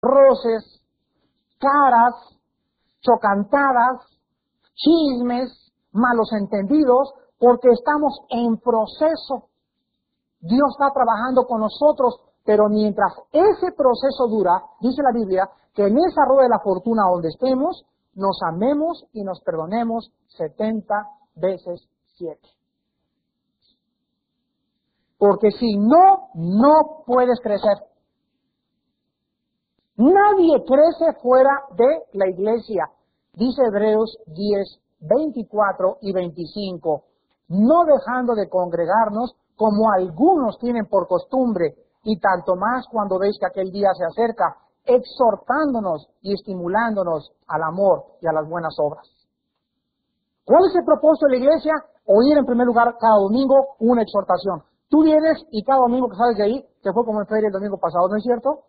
roces, caras, chocantadas, chismes, malos entendidos, porque estamos en proceso. Dios está trabajando con nosotros, pero mientras ese proceso dura, dice la Biblia, que en esa rueda de la fortuna donde estemos, nos amemos y nos perdonemos 70 veces 7. Porque si no, no puedes crecer. Nadie crece fuera de la iglesia. Dice Hebreos 10, 24 y 25. No dejando de congregarnos como algunos tienen por costumbre, y tanto más cuando veis que aquel día se acerca, exhortándonos y estimulándonos al amor y a las buenas obras. ¿Cuál es el propósito de la iglesia? Oír en primer lugar cada domingo una exhortación. Tú vienes y cada domingo que sales de ahí, que fue como en feria el domingo pasado, ¿no es cierto?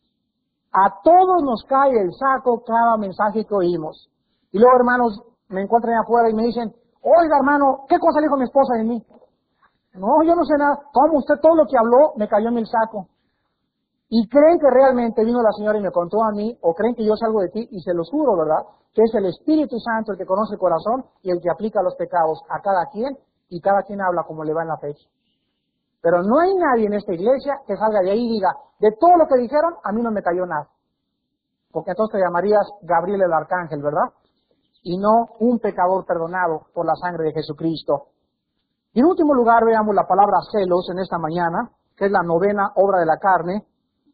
A todos nos cae el saco cada mensaje que oímos. Y luego, hermanos, me encuentran allá afuera y me dicen, oiga, hermano, ¿qué cosa le dijo mi esposa de mí? No, yo no sé nada. ¿Cómo usted todo lo que habló me cayó en el saco? Y creen que realmente vino la señora y me contó a mí, o creen que yo salgo de ti, y se los juro, ¿verdad? Que es el Espíritu Santo el que conoce el corazón y el que aplica los pecados a cada quien, y cada quien habla como le va en la fecha. Pero no hay nadie en esta iglesia que salga de ahí y diga, de todo lo que dijeron, a mí no me cayó nada. Porque entonces te llamarías Gabriel el Arcángel, ¿verdad? Y no un pecador perdonado por la sangre de Jesucristo. Y en último lugar veamos la palabra celos en esta mañana, que es la 9ª obra de la carne.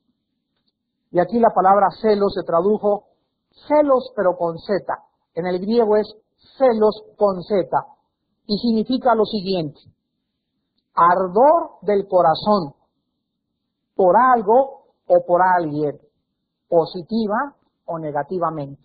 Y aquí la palabra celos se tradujo celos pero con Z. En el griego es celos con Z. Y significa lo siguiente: ardor del corazón por algo o por alguien, positiva o negativamente.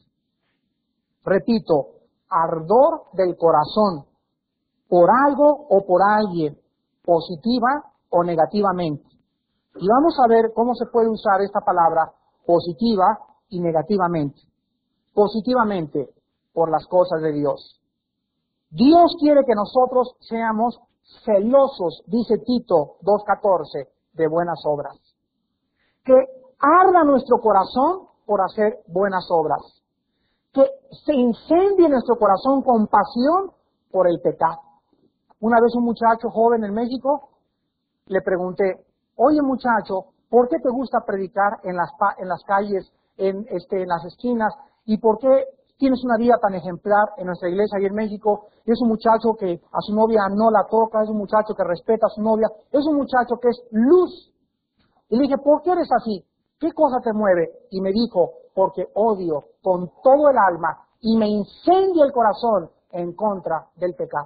Repito, ardor del corazón por algo o por alguien, positiva o negativamente. Y vamos a ver cómo se puede usar esta palabra positiva y negativamente. Positivamente, por las cosas de Dios. Dios quiere que nosotros seamos celosos, dice Tito 2:14, de buenas obras. Que arda nuestro corazón por hacer buenas obras. Que se incendie nuestro corazón con pasión por el pecado. Una vez un muchacho joven en México, le pregunté, oye muchacho, ¿por qué te gusta predicar en las calles, en las esquinas? ¿Y por qué tienes una vida tan ejemplar en nuestra iglesia y en México? Es un muchacho que a su novia no la toca, es un muchacho que respeta a su novia, es un muchacho que es luz. Y le dije, ¿por qué eres así? ¿Qué cosa te mueve? Y me dijo, porque odio con todo el alma y me incendia el corazón en contra del pecado.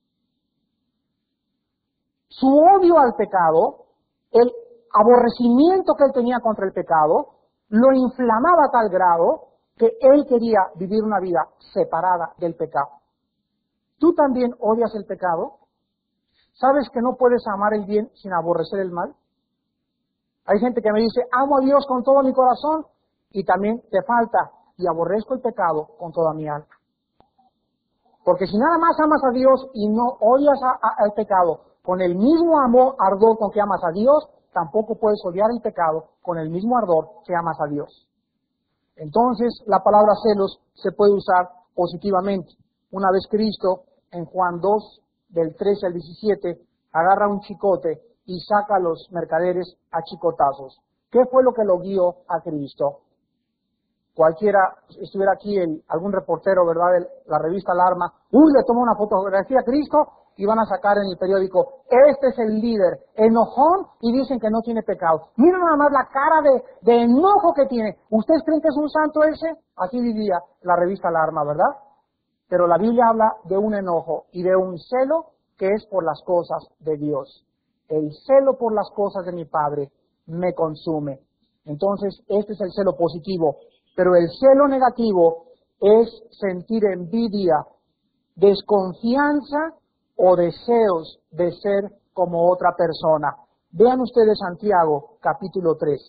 Su odio al pecado, el aborrecimiento que él tenía contra el pecado, lo inflamaba a tal grado que él quería vivir una vida separada del pecado. ¿Tú también odias el pecado? ¿Sabes que no puedes amar el bien sin aborrecer el mal? Hay gente que me dice, amo a Dios con todo mi corazón, y también te falta, y aborrezco el pecado con toda mi alma. Porque si nada más amas a Dios y no odias al pecado con el mismo amor, ardor con que amas a Dios, tampoco puedes odiar el pecado con el mismo ardor que amas a Dios. Entonces, la palabra celos se puede usar positivamente. Una vez Cristo, en Juan 2, del 13 al 17, agarra un chicote y saca a los mercaderes a chicotazos. ¿Qué fue lo que lo guió a Cristo? Cualquiera, estuviera aquí algún reportero, ¿verdad?, de la revista Alarma, le toma una fotografía a Cristo y van a sacar en el periódico, este es el líder, enojón, y dicen que no tiene pecado. Miren nada más la cara de enojo que tiene. ¿Ustedes creen que es un santo ese? Así diría la revista Alarma, ¿verdad? Pero la Biblia habla de un enojo y de un celo que es por las cosas de Dios. El celo por las cosas de mi Padre me consume. Entonces, este es el celo positivo. Pero el celo negativo es sentir envidia, desconfianza o deseos de ser como otra persona. Vean ustedes Santiago, capítulo 3.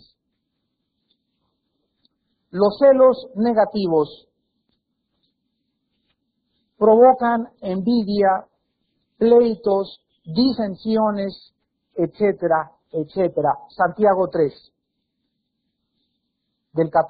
Los celos negativos provocan envidia, pleitos, disensiones, etcétera, etcétera. Santiago 3. del